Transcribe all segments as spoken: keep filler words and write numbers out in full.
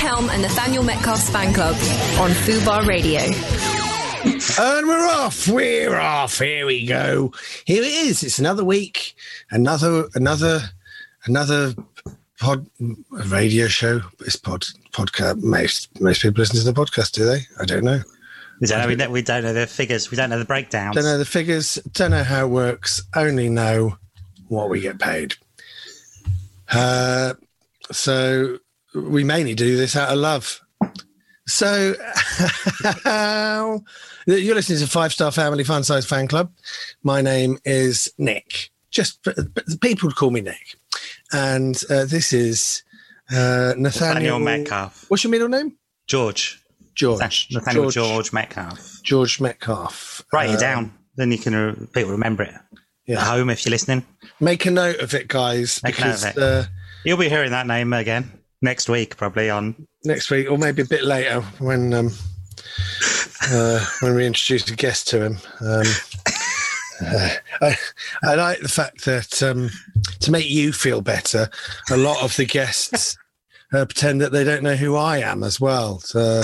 Helm and Nathaniel Metcalf's fan club on Fubar Radio. And we're off. We're off. Here we go. Here it is. It's another week. Another, another, another pod radio show. It's pod podcast. Most most people listen to the podcast, do they? I don't know. We don't know. We don't, we don't know the figures. We don't know the breakdowns. Don't know the figures. Don't know how it works. Only know what we get paid. Uh, so we mainly do this out of love. So you're listening to Five Star Family Fun Size Fan Club. My name is Nick. Just people call me Nick, and uh, this is uh, Nathaniel, Nathaniel Metcalf. What's your middle name? George. George. Nathaniel George, George Metcalf. George Metcalf. Write um, it down. Then you can uh, people remember it yeah. at home if you're listening. Make a note of it, guys. Make because, a note of it. Uh, You'll be hearing that name again next week, probably on next week, or maybe a bit later when um, uh, when we introduce a guest to him. Um, uh, I, I like the fact that um, to make you feel better, a lot of the guests uh, pretend that they don't know who I am as well. So.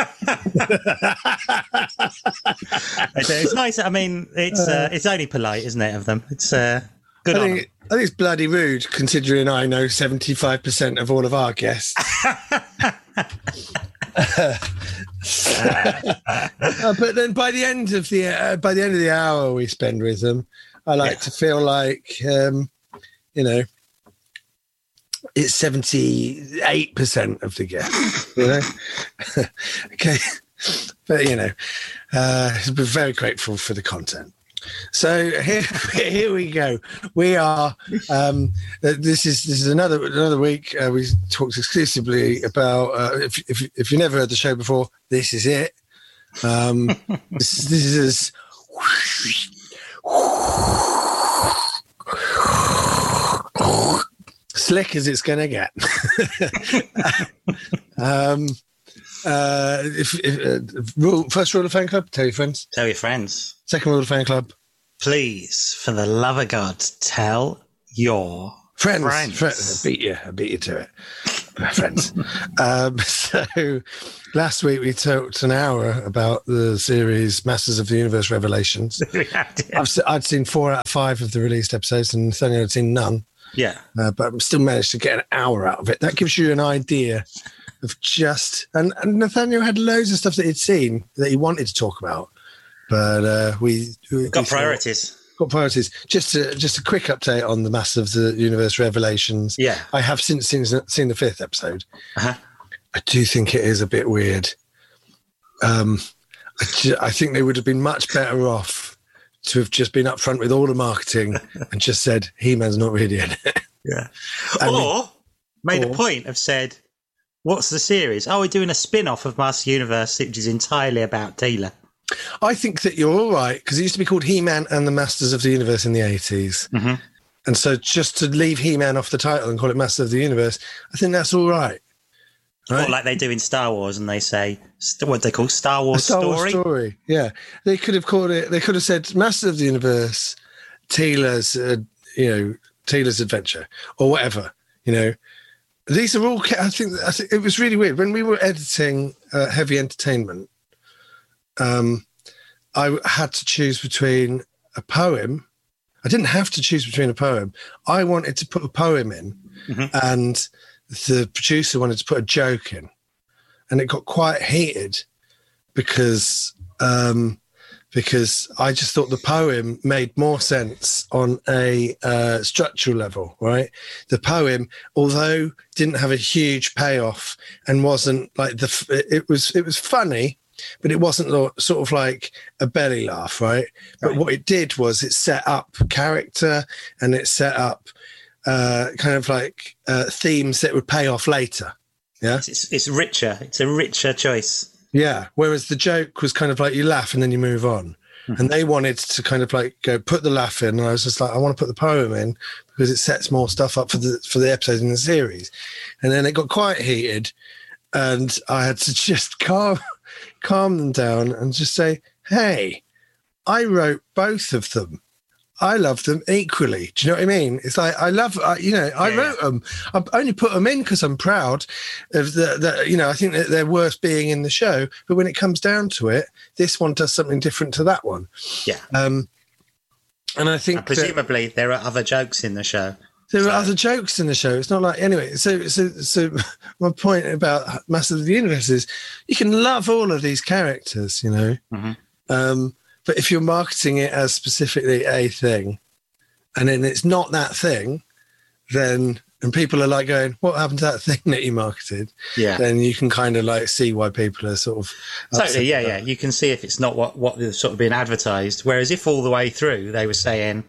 It's nice. I mean, it's uh, it's only polite, isn't it, of them? It's uh, good I on think, I think it's bloody rude, considering I know seventy-five percent of all of our guests. uh, but then by the end of the uh, by the end of the hour we spend with them, I like yeah. to feel like um, you know it's seventy-eight percent of the guests. You know, okay, but you know, uh, we're very grateful for the content. So here, here we go. We are. Um, this is this is another another week. Uh, we talked exclusively about. Uh, if if if you never heard the show before, this is it. Um, this, this is as slick as it's going to get. um, uh, if, if uh, rule first rule of fan club: tell your friends. Tell your friends. Second rule of fan club. Please, for the love of God, tell your friends. friends. friends. I beat you. I beat you to it. Friends. um, so last week we talked an hour about the series Masters of the Universe Revelations. We have to. I've, I'd seen four out of five of the released episodes and Nathaniel had seen none. Yeah. Uh, but I still managed to get an hour out of it. That gives you an idea of just... And, and Nathaniel had loads of stuff that he'd seen that he wanted to talk about. But uh, we, we got we priorities. Thought, got priorities. Just a, just a quick update on the Masters of the Universe Revelations. Yeah, I have since seen, seen the fifth episode. Uh-huh. I do think it is a bit weird. Um, I, ju- I think they would have been much better off to have just been upfront with all the marketing and just said He-Man's not really in it. Yeah, and or made or, a point of said, "What's the series? Oh, we're doing a spin-off of Master Universe, which is entirely about Teela." I think that you're all right, because it used to be called He-Man and the Masters of the Universe in the eighties. Mm-hmm. And so just to leave He-Man off the title and call it Masters of the Universe, I think that's all right. Right? Or like they do in Star Wars, and they say, what they call Star Wars A Star story. Wars story, yeah. They could have called it, they could have said Masters of the Universe, Teela's, uh, you know, Teela's Adventure, or whatever, you know. These are all, I think, I think it was really weird. When we were editing uh, Heavy Entertainment, Um, I had to choose between a poem. I didn't have to choose between a poem. I wanted to put a poem in, mm-hmm. and the producer wanted to put a joke in, and it got quite heated because um, because I just thought the poem made more sense on a uh, structural level, right? The poem, although didn't have a huge payoff and wasn't like the, it was, it was funny, but it wasn't sort of like a belly laugh, right? But right. What it did was it set up character and it set up uh, kind of like uh, themes that would pay off later. Yeah, it's, it's richer. It's a richer choice. Yeah. Whereas the joke was kind of like you laugh and then you move on. Mm-hmm. And they wanted to kind of like go put the laugh in. And I was just like, I want to put the poem in because it sets more stuff up for the for the episodes in the series. And then it got quite heated, and I had to just calm calm them down and just say, hey, I wrote both of them. I love them equally. Do you know what I mean? It's like I love, I, you know, I Yeah, wrote them. I only put them in because I'm proud of the, the, you know, I think that they're worth being in the show. But when it comes down to it, this one does something different to that one. Yeah. Um, and I think and presumably there are other jokes in the show. There so. are other jokes in the show. It's not like anyway. So, so, so my point about Masters of the Universe is you can love all of these characters, you know. Mm-hmm. Um, But if you're marketing it as specifically a thing, and then it's not that thing, then and people are like going, "What happened to that thing that you marketed?" Yeah. Then you can kind of like see why people are sort of totally. Yeah, yeah. You can see if it's not what what is sort of being advertised. Whereas if all the way through they were saying,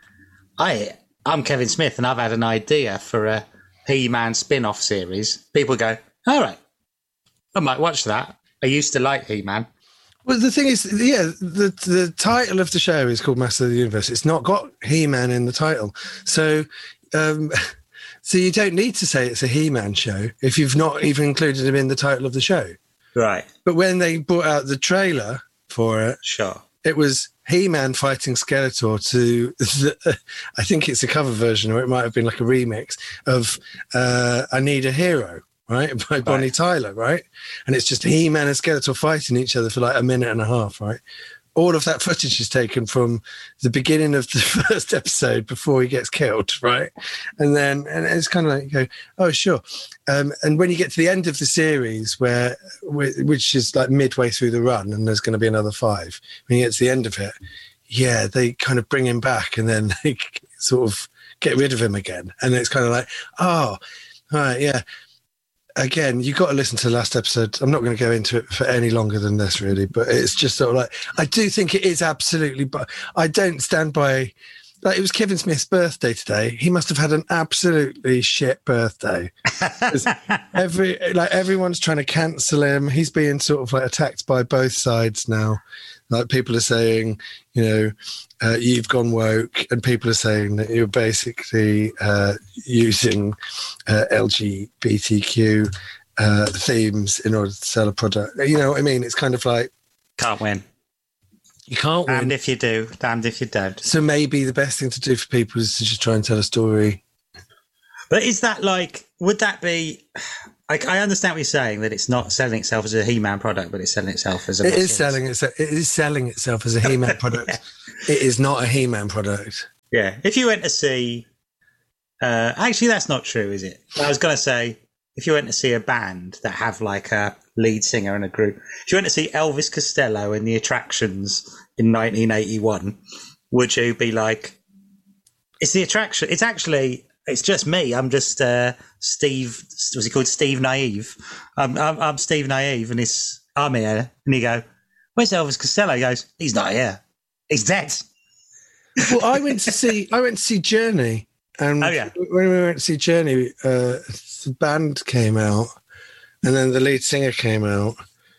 "I I'm Kevin Smith and I've had an idea for a He-Man spin-off series," people go, "All right, I might watch that. I used to like He-Man." Well, the thing is, yeah, the the title of the show is called Master of the Universe. It's not got He-Man in the title. So um, so you don't need to say it's a He-Man show if you've not even included him in the title of the show. Right. But when they brought out the trailer for it, sure, it was He-Man fighting Skeletor to, the, I think it's a cover version, or it might have been like a remix of uh, I Need a Hero. Right, by Bonnie right. Tyler, right? And it's just He-Man and Skeletor fighting each other for like a minute and a half, right? All of that footage is taken from the beginning of the first episode before he gets killed, right? And then, and it's kind of like, you go, oh, sure. Um, and when you get to the end of the series, where which is like midway through the run, and there's going to be another five, when you get to the end of it, yeah, they kind of bring him back, and then they sort of get rid of him again, and it's kind of like, oh, all right, yeah. Again, you've got to listen to the last episode. I'm not going to go into it for any longer than this, really, but it's just sort of like, I do think it is absolutely, but I don't stand by, like, it was Kevin Smith's birthday today. He must have had an absolutely shit birthday. Every, like, everyone's trying to cancel him. He's being sort of like attacked by both sides now. Like, people are saying, you know, uh, you've gone woke, and people are saying that you're basically uh, using uh, L G B T Q uh, themes in order to sell a product. You know what I mean? It's kind of like... Can't win. You can't win. Damned if you do, damned if you don't. So maybe the best thing to do for people is to just try and tell a story. But is that like, would that be... I, I understand what you're saying, that it's not selling itself as a He-Man product, but it's selling itself as a... It is selling itself. It is selling itself as a He-Man product. It is not a He-Man product. Yeah. If you went to see... Uh, actually, that's not true, is it? I was going to say, if you went to see a band that have like a lead singer and a group, if you went to see Elvis Costello in the Attractions in nineteen eighty-one, would you be like, it's the attraction, it's actually, it's just me, I'm just uh, Steve, was he called Steve Naive? I'm, I'm, I'm Steve Naive, and it's, I'm here. And you go, where's Elvis Costello? He goes, he's not here. He's dead. Well, I went to see, I went to see Journey. And oh, yeah. when we went to see Journey, uh, the band came out, and then the lead singer came out,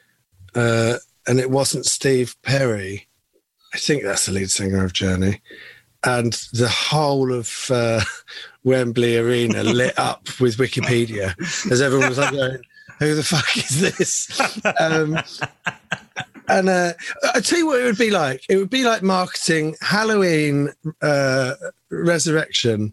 uh, and it wasn't Steve Perry. I think that's the lead singer of Journey. And the whole of uh, Wembley Arena lit up with Wikipedia as everyone was like going, who the fuck is this? Um, and uh, I'll tell you what it would be like. It would be like marketing Halloween uh, Resurrection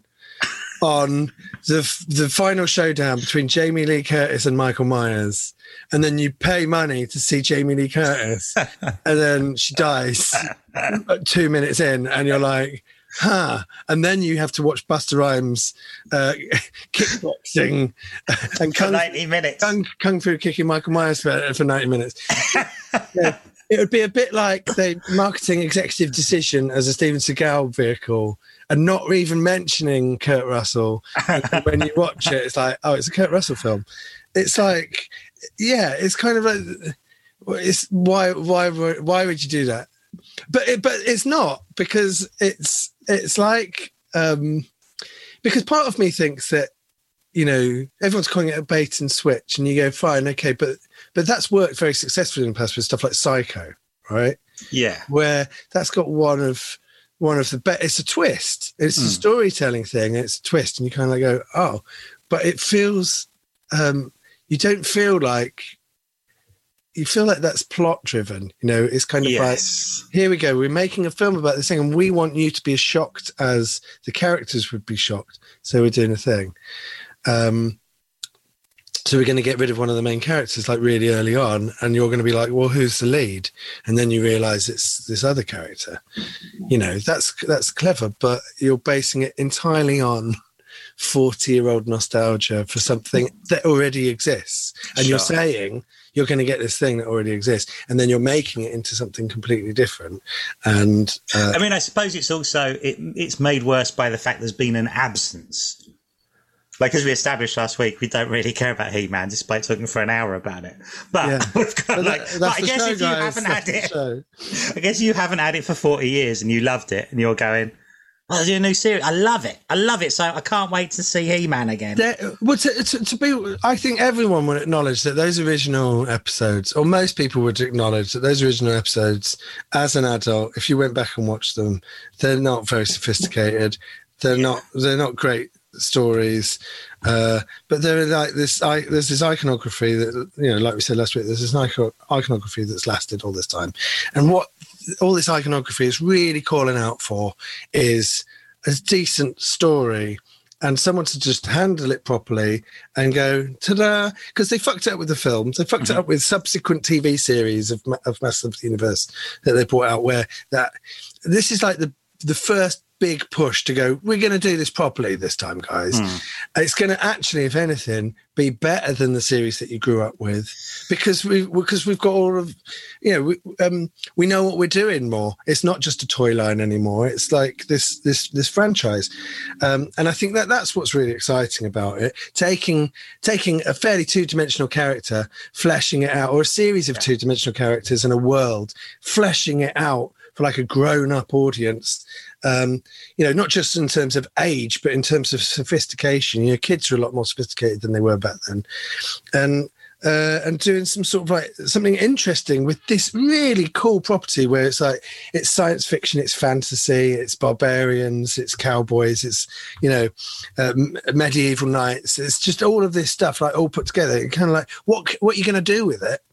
on the the final showdown between Jamie Lee Curtis and Michael Myers, and then you pay money to see Jamie Lee Curtis, and then she dies two minutes in, and you're like, huh. And then you have to watch Busta Rhymes uh, kickboxing and kung, for ninety minutes. Kung, kung fu kicking Michael Myers for, for ninety minutes. Yeah. It would be a bit like the marketing executive decision as a Steven Seagal vehicle, and not even mentioning Kurt Russell. And when you watch it, it's like, oh, it's a Kurt Russell film. It's like, yeah, it's kind of like, it's why, why, why would you do that? But it, but it's not, because it's it's like um, because part of me thinks that, you know, everyone's calling it a bait and switch, and you go, fine, okay, but but that's worked very successfully in the past with stuff like Psycho, right? Yeah, where that's got one of one of the best. It's a twist. It's mm. a storytelling thing. It's a twist, and you kind of like go, oh, but it feels um, you don't feel like you feel like that's plot driven. You know, it's kind of Yes. like, here we go, we're making a film about this thing, and we want you to be as shocked as the characters would be shocked. So we're doing a thing. Um, so we're going to get rid of one of the main characters like really early on, and you're going to be like, well, who's the lead? And then you realize it's this other character. You know, that's that's clever, but you're basing it entirely on forty-year-old nostalgia for something that already exists. And Sure. you're saying you're going to get this thing that already exists, and then you're making it into something completely different. And uh, I mean, I suppose it's also it, it's made worse by the fact there's been an absence. Like, as we established last week, we don't really care about He-Man, despite talking for an hour about it. But Yeah. we've got But like, that- but that's I the guess show, if you guys. haven't That's had the it, show. I guess you haven't had it for forty years and you loved it, and you're going, "Oh, there's a new series. I love it. I love it. So I can't wait to see He-Man again." There, well, to, to, to be, I think everyone would acknowledge that those original episodes, or most people would acknowledge that those original episodes, as an adult, if you went back and watched them, they're not very sophisticated. They're not. They're not great stories, uh, but they're like this. I, there's this iconography that, you know, like we said last week. There's this icon, iconography that's lasted all this time, and what all this iconography is really calling out for is a decent story. And someone to just handle it properly and go, ta-da, because they fucked it up with the films. They fucked Mm-hmm. it up with subsequent T V series of, of Masters of the Universe that they brought out, where that this is like the the first big push to go, we're going to do this properly this time, guys. Mm. It's going to actually, if anything, be better than the series that you grew up with, because we because we've got all of, you know, we, um, we know what we're doing more. It's not just a toy line anymore. It's like this this this franchise, um, and I think that that's what's really exciting about it. Taking taking a fairly two dimensional character, fleshing it out, or a series of two dimensional characters in a world, fleshing it out for like a grown up audience. Um, you know, not just in terms of age, but in terms of sophistication. You know, kids are a lot more sophisticated than they were back then, and uh, and doing some sort of like something interesting with this really cool property where it's like it's science fiction, it's fantasy, it's barbarians, it's cowboys, it's, you know, um, medieval knights. It's just all of this stuff like all put together. And kind of like, what what are you going to do with it?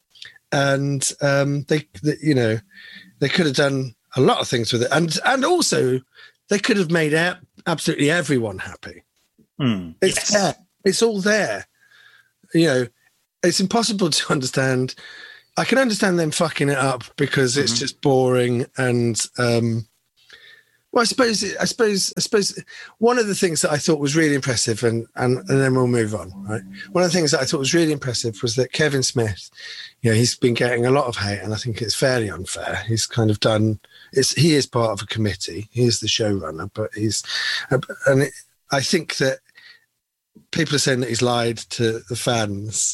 And um, they, they, you know, they could have done a lot of things with it, and and also they could have made out absolutely everyone happy. Mm, It's yes. there. It's all there. You know, it's impossible to understand. I can understand them fucking it up because it's Mhm. just boring and. Um, well, I suppose, I suppose, I suppose one of the things that I thought was really impressive, and, and, and then we'll move on, right? One of the things that I thought was really impressive was that Kevin Smith, you know, he's been getting a lot of hate, and I think it's fairly unfair. He's kind of done, it's, he is part of a committee. He is the showrunner, but he's, and it, I think that people are saying that he's lied to the fans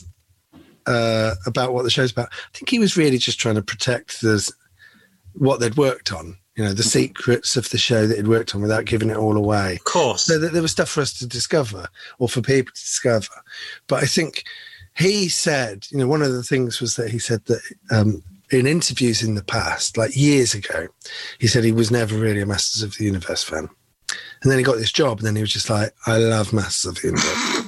uh, about what the show's about. I think he was really just trying to protect the, what they'd worked on. You know, the secrets of the show that he'd worked on without giving it all away. Of course. So that there was stuff for us to discover, or for people to discover. But I think he said, you know, one of the things was that he said that um, in interviews in the past, like years ago, he said he was never really a Masters of the Universe fan. And then he got this job, and then he was just like, I love Masters of the Universe.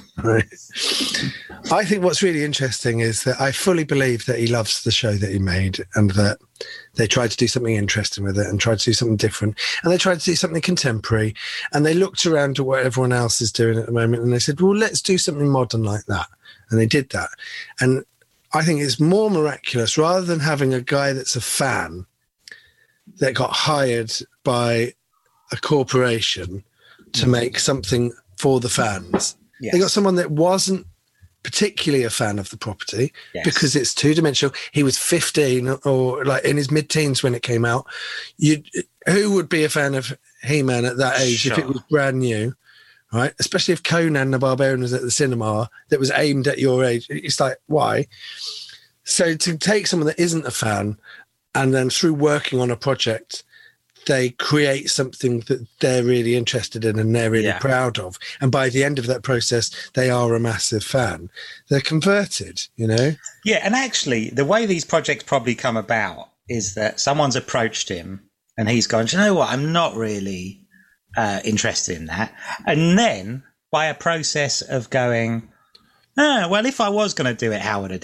Right? I think what's really interesting is that I fully believe that he loves the show that he made, and that they tried to do something interesting with it and tried to do something different. And they tried to do something contemporary, and they looked around at what everyone else is doing at the moment, and they said, well, let's do something modern like that. And they did that. And I think it's more miraculous, rather than having a guy that's a fan that got hired by a corporation to make something for the fans. Yes. They got someone that wasn't particularly a fan of the property, Yes. because it's two-dimensional. He was fifteen or like in his mid-teens when it came out. You, who would be a fan of He-Man at that age if Sure. it was brand new, right? Especially if Conan the Barbarian was at the cinema that was aimed at your age. It's like, why? So to take someone that isn't a fan, and then through working on a project, they create something that they're really interested in and they're really Yeah. proud of. And by the end of that process, they are a massive fan. They're converted, you know? Yeah, and actually, the way these projects probably come about is that someone's approached him and he's gone, do you know what, I'm not really uh, interested in that. And then, by a process of going, oh, well, if I was going to do it, how would I do it?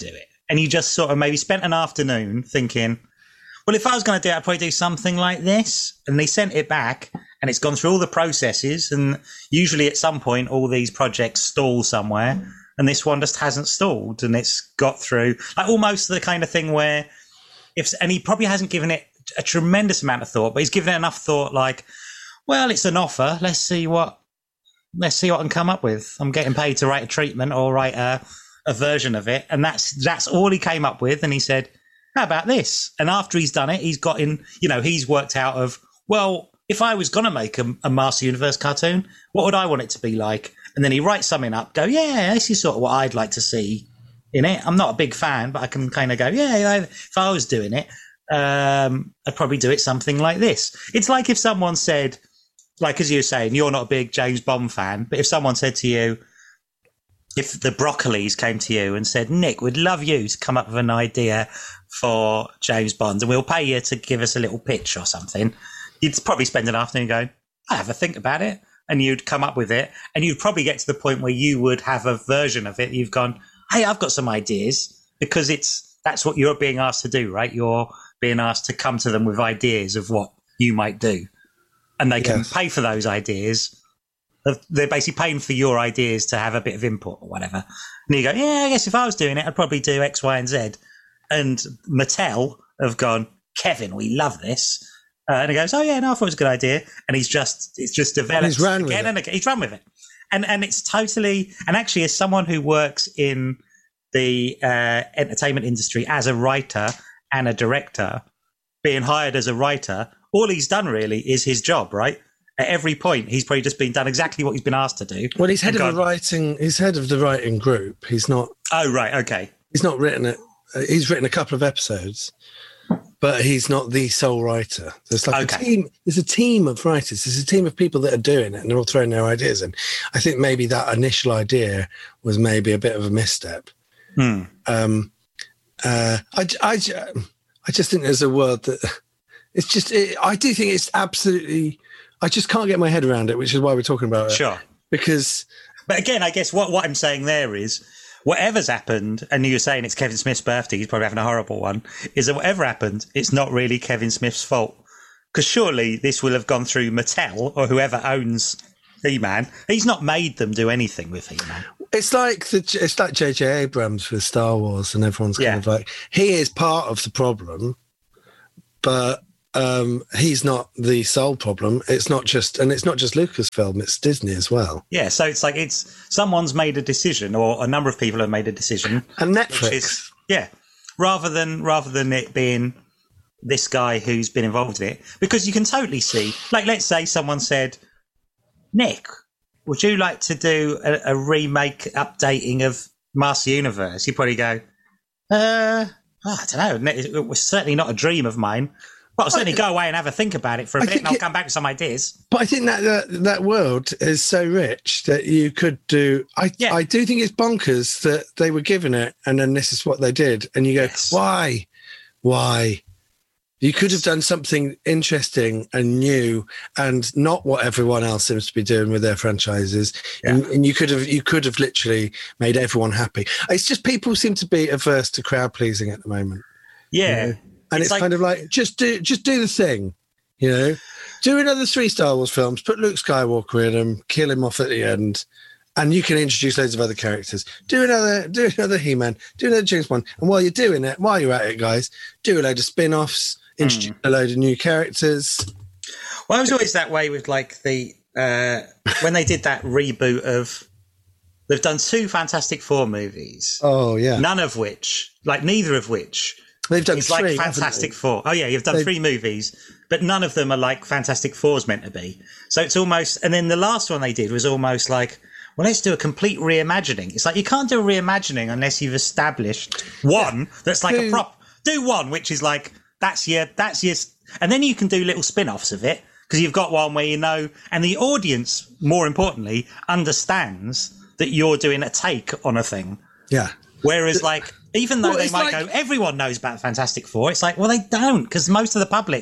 and you just sort of maybe spent an afternoon thinking, well, if I was going to do it, I'd probably do something like this. And they sent it back, and it's gone through all the processes. And usually at some point, all these projects stall somewhere. And this one just hasn't stalled. And it's got through, like almost the kind of thing where, if, and he probably hasn't given it a tremendous amount of thought, but he's given it enough thought like, well, it's an offer. Let's see what, let's see what I can come up with. I'm getting paid to write a treatment or write a, a version of it. And that's, that's all he came up with. And he said, how about this? And after he's done it, he's got in, you know, he's worked out of, well, if I was going to make a, a Master Universe cartoon, what would I want it to be like? And then he writes something up, go, yeah, this is sort of what I'd like to see in it. I'm not a big fan, but I can kind of go, yeah, if I was doing it, um, I'd probably do it something like this. It's like if someone said, like, as you were saying, you're not a big James Bond fan, but if someone said to you, if the Broccolis came to you and said, Nick, we'd love you to come up with an idea for James Bond and we'll pay you to give us a little pitch or something, you'd probably spend an afternoon going, I have a think about it. And you'd come up with it. And you'd probably get to the point where you would have a version of it. You've gone, hey, I've got some ideas, because it's that's what you're being asked to do, right? You're being asked to come to them with ideas of what you might do. And they can yes. pay for those ideas. They're basically paying for your ideas to have a bit of input or whatever. And you go, yeah, I guess if I was doing it, I'd probably do X, Y, and Z. And Mattel have gone, Kevin, we love this. Uh, and he goes, oh, yeah, no, I thought it was a good idea. And he's just, it's just developed he's ran again with and it. again. He's run with it. And and it's totally, and actually as someone who works in the uh, entertainment industry as a writer and a director, being hired as a writer, all he's done really is his job, right? At every point, he's probably just been done exactly what he's been asked to do. Well, he's head of gone, the writing. He's head of the writing group. He's not. Oh, right. Okay. He's not written it. Uh, he's written a couple of episodes, but he's not the sole writer. There's like okay. a team. There's a team of writers. There's a team of people that are doing it, and they're all throwing their ideas in. I think maybe that initial idea was maybe a bit of a misstep. Hmm. Um, uh, I, I, I just think there's a world that it's just. It, I do think it's absolutely. I just can't get my head around it, which is why we're talking about it. Sure. Because... But again, I guess what, what I'm saying there is whatever's happened, and you're saying it's Kevin Smith's birthday, he's probably having a horrible one, is that whatever happened, it's not really Kevin Smith's fault. Because surely this will have gone through Mattel or whoever owns He-Man. He's not made them do anything with He-Man. It's like the, it's like J J Abrams with Star Wars, and everyone's kind yeah. of like, he is part of the problem, but... Um, he's not the sole problem. It's not just, and it's not just Lucasfilm, it's Disney as well. Yeah, so it's like it's someone's made a decision, or a number of people have made a decision, and Netflix, is, yeah, rather than rather than it being this guy who's been involved in it, because you can totally see, like, let's say someone said, Nick, would you like to do a, a remake, updating of Master Universe? You probably go, uh, oh, I don't know. It was certainly not a dream of mine. Well, I'll certainly go away and have a think about it for a I bit, and I'll it, come back with some ideas. But I think that, that that world is so rich that you could do... I yeah. I do think it's bonkers that they were given it, and then this is what they did. And you go, yes. why? Why? You could have done something interesting and new, and not what everyone else seems to be doing with their franchises. Yeah. And, and you could have you could have literally made everyone happy. It's just people seem to be averse to crowd pleasing at the moment. Yeah. You know? And it's, it's like, kind of like, just do just do the thing, you know? Do another three Star Wars films, put Luke Skywalker in them, kill him off at the end, and you can introduce loads of other characters. Do another do another He-Man, do another James Bond. And while you're doing it, while you're at it, guys, do a load of spin-offs, introduce mm. a load of new characters. Well, I was always that way with, like, the... Uh, when they did that reboot of... They've done two Fantastic Four movies. Oh, yeah. None of which, like, neither of which... They've done it's three, like Fantastic Four. Oh, yeah, you've done They've... three movies, but none of them are like Fantastic Four's meant to be. So it's almost... And then the last one they did was almost like, well, let's do a complete reimagining. It's like, you can't do a reimagining unless you've established one yeah. that's like do... a prop. Do one, which is like, that's your... that's your, and then you can do little spin-offs of it, because you've got one where you know... And the audience, more importantly, understands that you're doing a take on a thing. Yeah. Whereas, like... Even though well, they might like, go, everyone knows about Fantastic Four. It's like, well, they don't, because most of the public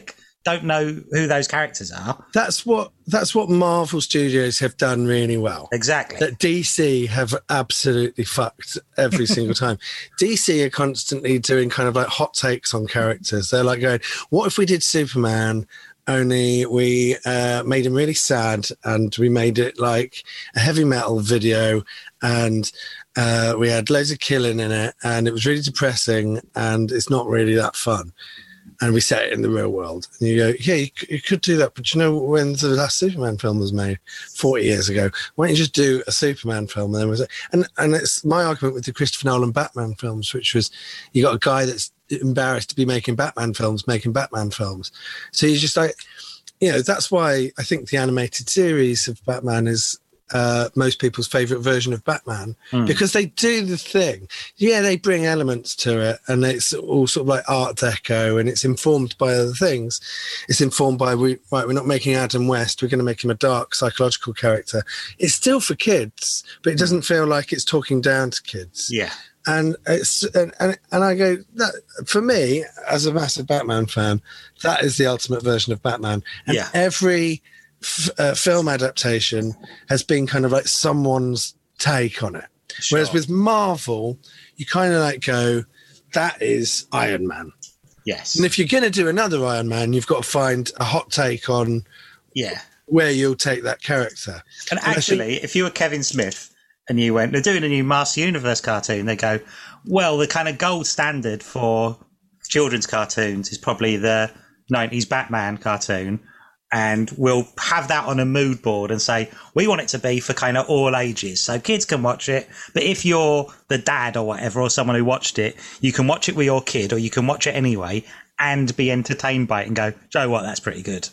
don't know who those characters are. That's what that's what Marvel Studios have done really well. Exactly. That D C have absolutely fucked every single time. D C are constantly doing kind of like hot takes on characters. They're like going, what if we did Superman, only we uh, made him really sad and we made it like a heavy metal video and uh, we had loads of killing in it and it was really depressing and it's not really that fun. And we set it in the real world. And you go, yeah, you, you could do that. But you know, when the last Superman film was made forty years ago, why don't you just do a Superman film? And, then was and, and it's my argument with the Christopher Nolan Batman films, which was you got a guy that's embarrassed to be making Batman films, making Batman films. So you're just like, you know, that's why I think the animated series of Batman is uh, most people's favourite version of Batman, mm. because they do the thing. Yeah, they bring elements to it and it's all sort of like Art Deco and it's informed by other things. It's informed by, we, right, we're not making Adam West, we're going to make him a dark psychological character. It's still for kids, but it doesn't feel like it's talking down to kids. Yeah. And it's and, and and I go, that for me as a massive Batman fan, that is the ultimate version of Batman. And yeah. every f- uh, film adaptation has been kind of like someone's take on it. Sure. Whereas with Marvel, you kind of like go, that is Iron Man. Yes. And if you're going to do another Iron Man, you've got to find a hot take on yeah where you'll take that character. And, and actually, think, if you were Kevin Smith, and you went, they're doing a new Master Universe cartoon. They go, well, the kind of gold standard for children's cartoons is probably the nineties Batman cartoon. And we'll have that on a mood board and say, we want it to be for kind of all ages. So kids can watch it. But if you're the dad or whatever, or someone who watched it, you can watch it with your kid or you can watch it anyway and be entertained by it and go, Joe, what? That's pretty good.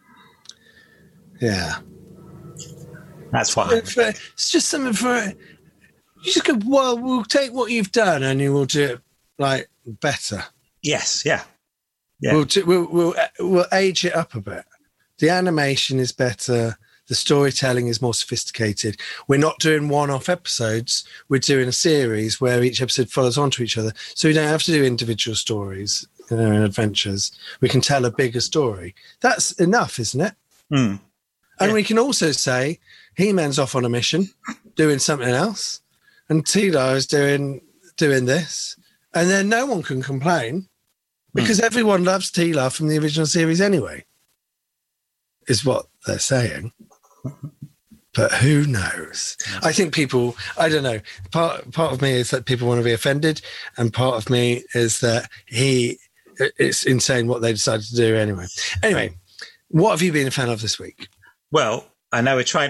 Yeah. That's why. It's just something for you. Just go, well, we'll take what you've done and you will do it like better. Yes, yeah, yeah. We'll do, we'll, we'll we'll age it up a bit. The animation is better. The storytelling is more sophisticated. We're not doing one-off episodes. We're doing a series where each episode follows on to each other, so we don't have to do individual stories, you know, and adventures. We can tell a bigger story. That's enough, isn't it? Mm. And yeah. we can also say He-Man's off on a mission, doing something else, and T-Lar is doing doing this, and then no one can complain because mm. everyone loves T-Lar from the original series anyway, is what they're saying. But who knows? I think people, I don't know, part, part of me is that people want to be offended, and part of me is that he, it's insane what they decided to do anyway. Anyway, what have you been a fan of this week? Well, I know we're trying